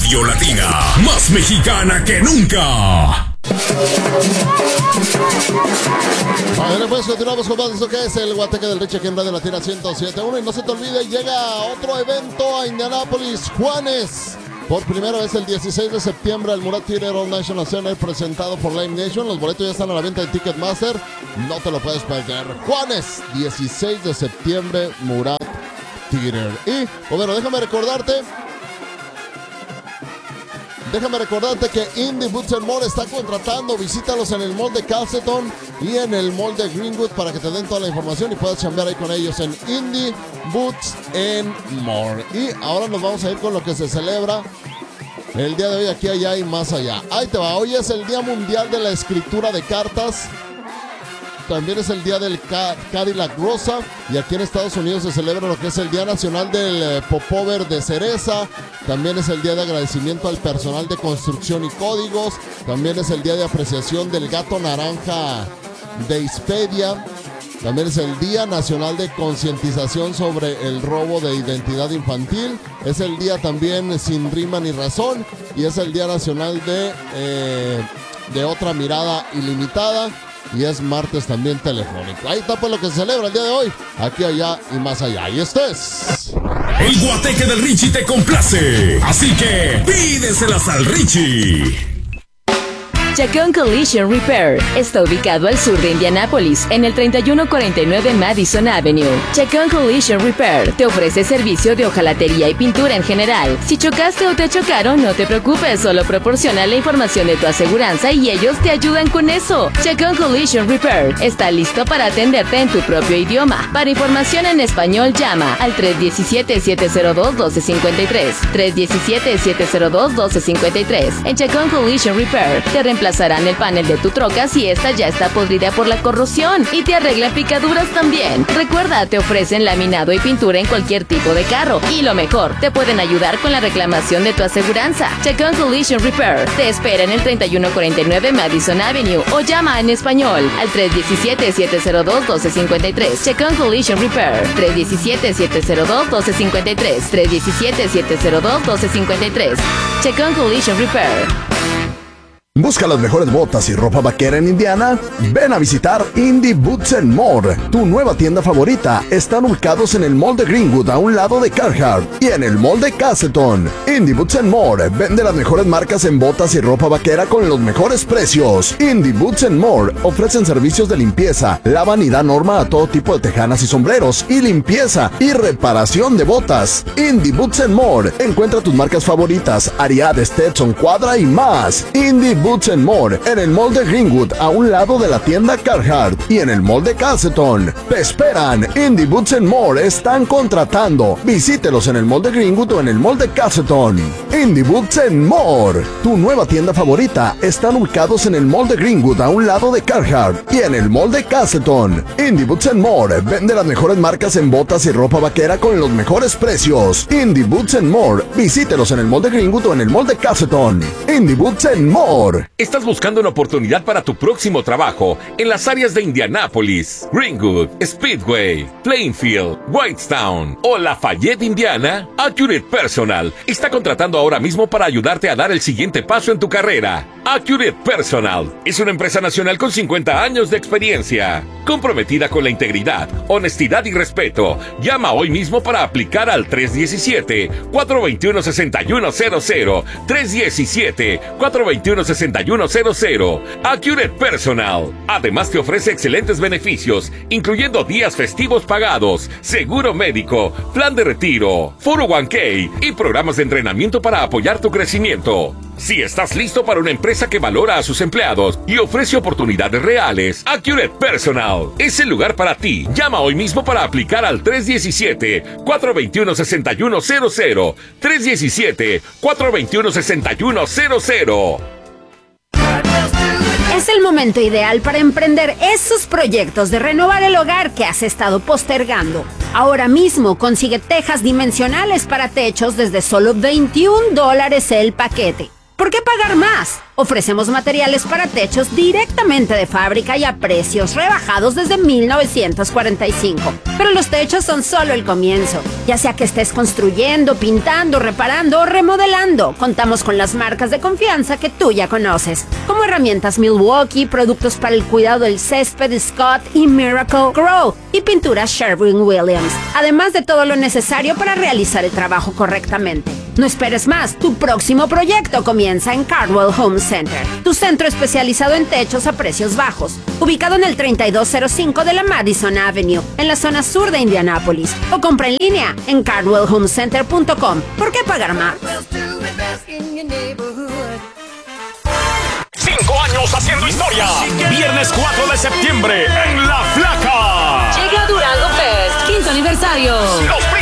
Radio Latina, más mexicana que nunca. Bueno, pues continuamos con más de eso que es el Guateque del Richie aquí en Radio Latina 107.1. Y no se te olvide, llega otro evento a Indianápolis, Juanes. Por primera vez el 16 de septiembre el Murat Theater All National Center presentado por Live Nation. Los boletos ya están a la venta en Ticketmaster. No te lo puedes perder. Juanes, 16 de septiembre, Murat Theater. Y, pues bueno, déjame recordarte que Indie Boots and More está contratando. Visítalos en el mall de Calceton y en el mall de Greenwood para que te den toda la información y puedas chambear ahí con ellos en Indie Boots and More. Y ahora nos vamos a ir con lo que se celebra el día de hoy aquí, allá y más allá. Ahí te va. Hoy es el Día Mundial de la Escritura de Cartas. También es el día del Cadillac Rosa. Y aquí en Estados Unidos se celebra lo que es el Día Nacional del Popover de Cereza. También es el día de agradecimiento al personal de construcción y códigos. También es el día de apreciación del gato naranja de Expedia. También es el Día Nacional de Concientización sobre el robo de identidad infantil. Es el día también sin rima ni razón. Y es el Día Nacional de otra mirada ilimitada. Y es martes también telefónico. Ahí está pues lo que se celebra el día de hoy, aquí, allá y más allá. Y este es... El Guateque del Richie te complace, así que pídeselas al Richie. Chacón Collision Repair está ubicado al sur de Indianápolis, en el 3149 Madison Avenue. Chacón Collision Repair te ofrece servicio de hojalatería y pintura en general. Si chocaste o te chocaron, no te preocupes, solo proporciona la información de tu aseguranza y ellos te ayudan con eso. Chacón Collision Repair está listo para atenderte en tu propio idioma. Para información en español, llama al 317-702-1253. 317-702-1253. En Chacón Collision Repair te reemplazarán el panel de tu troca si esta ya está podrida por la corrosión y te arreglan picaduras también. Recuerda, te ofrecen laminado y pintura en cualquier tipo de carro. Y lo mejor, te pueden ayudar con la reclamación de tu aseguranza. Chacón Collision Repair te espera en el 3149 Madison Avenue o llama en español al 317-702-1253. Chacón Collision Repair, 317-702-1253. 317-702-1253. Chacón Collision Repair. ¿Busca las mejores botas y ropa vaquera en Indiana? Ven a visitar Indie Boots and More. Tu nueva tienda favorita. Están ubicados en el mall de Greenwood a un lado de Carhartt y en el mall de Castleton. Indie Boots and More vende las mejores marcas en botas y ropa vaquera con los mejores precios. Indie Boots and More ofrecen servicios de limpieza, lavan y dan norma a todo tipo de tejanas y sombreros, y limpieza y reparación de botas. Indie Boots and More. Encuentra tus marcas favoritas, Ariat, Stetson, Quadra y más. Indie Boots and More en el mall de Greenwood a un lado de la tienda Carhartt y en el mall de Castleton. Te esperan. Indie Boots and More están contratando. Visítelos en el mall de Greenwood o en el mall de Castleton. Indie Boots and More, tu nueva tienda favorita. Están ubicados en el mall de Greenwood a un lado de Carhartt y en el mall de Castleton. Indie Boots and More vende las mejores marcas en botas y ropa vaquera con los mejores precios. Indie Boots and More. Visítelos en el mall de Greenwood o en el mall de Castleton. Indie Boots and More. ¿Estás buscando una oportunidad para tu próximo trabajo en las áreas de Indianápolis, Greenwood, Speedway, Plainfield, Whitestown o Lafayette, Indiana? Accurate Personal está contratando ahora mismo para ayudarte a dar el siguiente paso en tu carrera. Accurate Personal es una empresa nacional con 50 años de experiencia, comprometida con la integridad, honestidad y respeto. Llama hoy mismo para aplicar al 317-421-6100. 317-421-6100. Accurate Personal. Además te ofrece excelentes beneficios, incluyendo días festivos pagados, seguro médico, plan de retiro, 401k y programas de entrenamiento para apoyar tu crecimiento. Si estás listo para una empresa que valora a sus empleados y ofrece oportunidades reales, Accurate Personal es el lugar para ti. Llama hoy mismo para aplicar al 317-421-6100. 317-421-6100. Es el momento ideal para emprender esos proyectos de renovar el hogar que has estado postergando. Ahora mismo consigue tejas dimensionales para techos desde solo $21 el paquete. ¿Por qué pagar más? Ofrecemos materiales para techos directamente de fábrica y a precios rebajados desde 1945. Pero los techos son solo el comienzo. Ya sea que estés construyendo, pintando, reparando o remodelando, contamos con las marcas de confianza que tú ya conoces, como herramientas Milwaukee, productos para el cuidado del césped Scott y Miracle Grow y pinturas Sherwin-Williams, además de todo lo necesario para realizar el trabajo correctamente. No esperes más, tu próximo proyecto comienza en Cardwell Home Center, tu centro especializado en techos a precios bajos, ubicado en el 3205 de la Madison Avenue, en la zona sur de Indianápolis, o compra en línea en cardwellhomecenter.com. ¿Por qué pagar más? 5 años haciendo historia. Viernes 4 de septiembre en La Flaca. Llega Durango Fest, 15º aniversario. Los